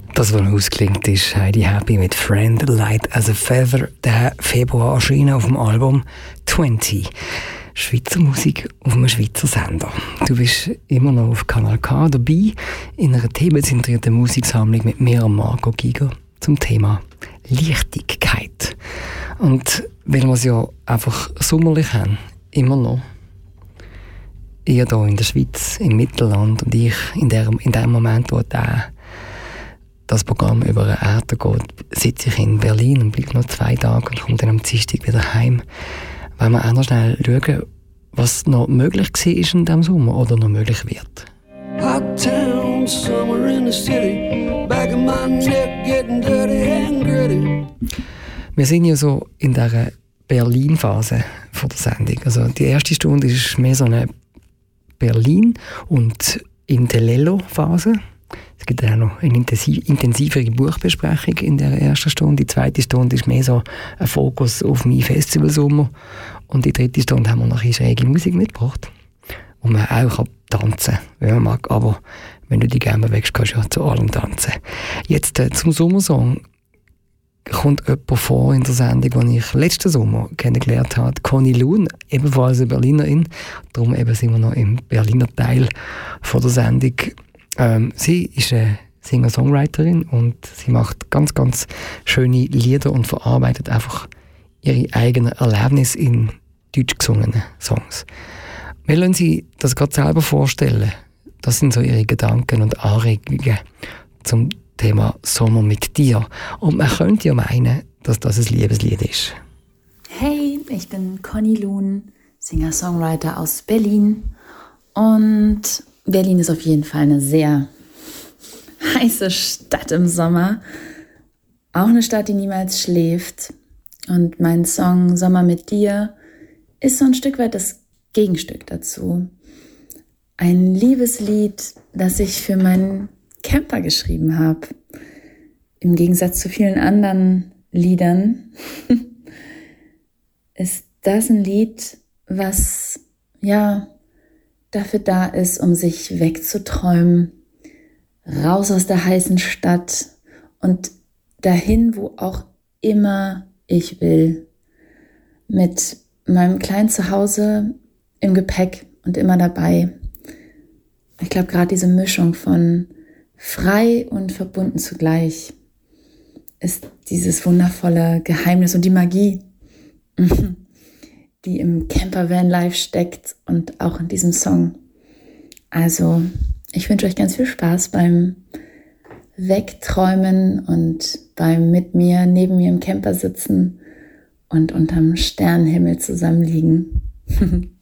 Das, was ausgelingt, ist Heidi Happy mit Friend Light as a Feather, der Februar erschienen auf dem Album 20. Schweizer Musik auf einem Schweizer Sender. Du bist immer noch auf Kanal K dabei, in einer themenzentrierten Musiksammlung mit mir und Marco Giger zum Thema Leichtigkeit. Und weil wir es ja einfach sommerlich haben, immer noch, ihr hier in der Schweiz, im Mittelland und ich in dem Moment, wo das Programm über eine Erde geht, sitze ich in Berlin und bleibe noch 2 Tage und komme dann am Dienstag wieder heim. Weil wir auch noch schnell schauen, was noch möglich war in diesem Sommer oder noch möglich wird. Hot town, summer in the city, back of my neck getting dirty and gritty. Wir sind ja so in dieser Berlin-Phase von der Sendung. Also die erste Stunde ist mehr so eine Berlin- und Intelello-Phase. Es gibt auch noch eine intensivere Buchbesprechung in der ersten Stunde. Die zweite Stunde ist mehr so ein Fokus auf meinen Festivalsommer. Und die dritte Stunde haben wir noch eine schräge Musik mitgebracht, wo man auch tanzen kann, wenn man mag. Aber wenn du die gerne wächst, kannst du ja zu allem tanzen. Jetzt zum Sommersong kommt jemand vor in der Sendung, die ich letzten Sommer kennengelernt habe. Conny Loon, ebenfalls eine Berlinerin. Darum eben sind wir noch im Berliner Teil von der Sendung. Sie ist eine Singer-Songwriterin und sie macht ganz, ganz schöne Lieder und verarbeitet einfach ihre eigenen Erlebnisse in deutsch gesungenen Songs. Wir lassen Sie das gerade selber vorstellen. Das sind so ihre Gedanken und Anregungen zum Thema Sommer mit dir. Und man könnte ja meinen, dass das ein Liebeslied ist. Hey, ich bin Conny Loon, Singer-Songwriter aus Berlin. Und Berlin ist auf jeden Fall eine sehr heiße Stadt im Sommer. Auch eine Stadt, die niemals schläft. Und mein Song Sommer mit dir ist so ein Stück weit das Gegenstück dazu. Ein Liebeslied, das ich für meinen Camper geschrieben habe. Im Gegensatz zu vielen anderen Liedern ist das ein Lied, was dafür da ist, um sich wegzuträumen, raus aus der heißen Stadt und dahin, wo auch immer ich will. Mit meinem kleinen Zuhause im Gepäck und immer dabei. Ich glaube, gerade diese Mischung von frei und verbunden zugleich ist dieses wundervolle Geheimnis und die Magie, die im Campervan Live steckt und auch in diesem Song. Also, ich wünsche euch ganz viel Spaß beim Wegträumen und beim mit mir, neben mir im Camper sitzen und unterm Sternenhimmel zusammenliegen.